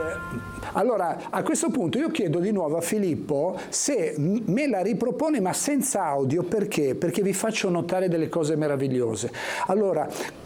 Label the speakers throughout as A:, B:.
A: Allora, a questo punto io chiedo di nuovo a Filippo se me la ripropone, ma senza audio. Perché? Perché vi faccio notare delle cose meravigliose. Allora,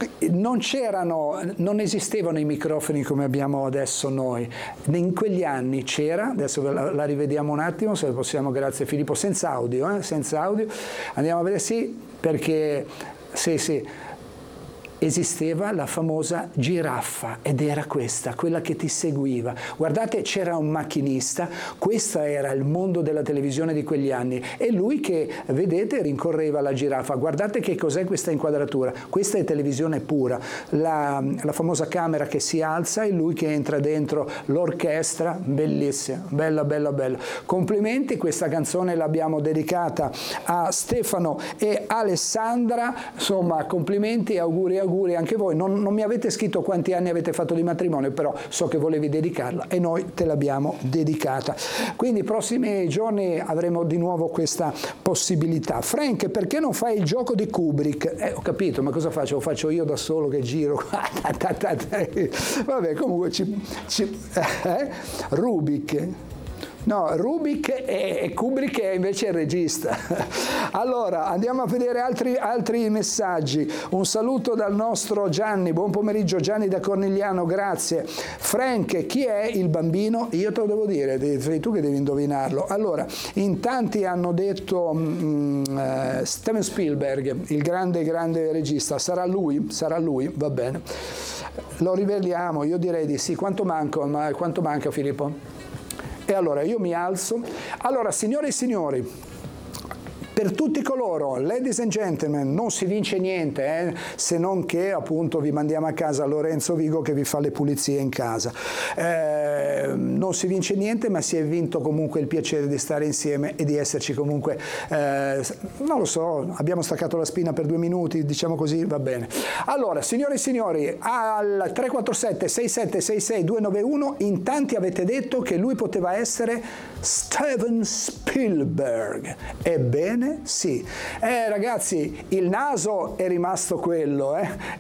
A: non esistevano i microfoni come abbiamo adesso noi. In quegli anni c'era, adesso la rivediamo un attimo, se possiamo, grazie Filippo, senza audio, senza audio. Andiamo a vedere, sì, perché, sì. Esisteva la famosa giraffa ed era questa, quella che ti seguiva. Guardate, c'era un macchinista, questo era il mondo della televisione di quegli anni, e lui che, vedete, rincorreva la giraffa. Guardate che cos'è questa inquadratura, questa è televisione pura, la famosa camera che si alza e lui che entra dentro l'orchestra, bellissima, bella. Complimenti, questa canzone l'abbiamo dedicata a Stefano e Alessandra, insomma complimenti, auguri anche voi. Non mi avete scritto quanti anni avete fatto di matrimonio, però so che volevi dedicarla e noi te l'abbiamo dedicata. Quindi i prossimi giorni avremo di nuovo questa possibilità. Frank, perché non fai il gioco di Kubrick? Ho capito, ma cosa faccio? Lo faccio io da solo che giro. Vabbè, comunque Rubik. No, Rubik e Kubrick è invece il regista. Allora, andiamo a vedere altri messaggi. Un saluto dal nostro Gianni. Buon pomeriggio Gianni da Cornigliano, grazie. Frank, chi è il bambino? Io te lo devo dire, sei tu che devi indovinarlo. Allora, in tanti hanno detto Steven Spielberg, il grande regista. Sarà lui, va bene. Lo riveliamo, io direi di sì. Quanto manca Filippo? E allora io mi alzo. Allora, signore e signori, per tutti coloro, ladies and gentlemen, non si vince niente, se non che appunto vi mandiamo a casa Lorenzo Vigo che vi fa le pulizie in casa. Non si vince niente, ma si è vinto comunque il piacere di stare insieme e di esserci comunque, non lo so, abbiamo staccato la spina per 2 minuti, diciamo così, va bene. Allora, signore e signori, al 347 6766 291 in tanti avete detto che lui poteva essere Steven Spielberg. Ebbene, sì. Ragazzi, il naso è rimasto quello,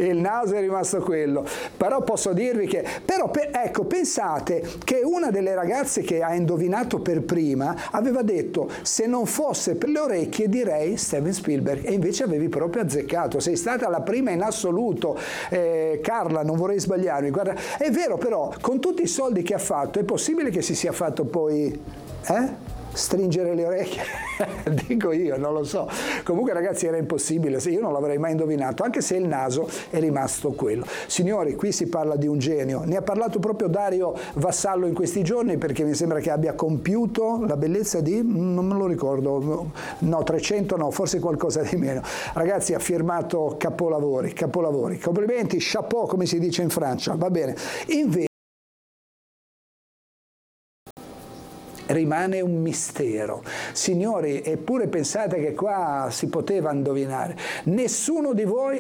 A: però posso dirvi che, ecco, pensate che una delle ragazze che ha indovinato per prima aveva detto, se non fosse per le orecchie direi Steven Spielberg, e invece avevi proprio azzeccato, sei stata la prima in assoluto. Carla, non vorrei sbagliarmi, guarda, è vero, però con tutti i soldi che ha fatto è possibile che si sia fatto poi stringere le orecchie? Dico io, non lo so. Comunque ragazzi, era impossibile, io non l'avrei mai indovinato, anche se il naso è rimasto quello. Signori, qui si parla di un genio, ne ha parlato proprio Dario Vassallo in questi giorni, perché mi sembra che abbia compiuto la bellezza di, non me lo ricordo, no, 300 no, forse qualcosa di meno. Ragazzi, ha firmato capolavori. Complimenti, chapeau, come si dice in Francia, va bene. Invece rimane un mistero. Signori, eppure pensate che qua si poteva indovinare. Nessuno di voi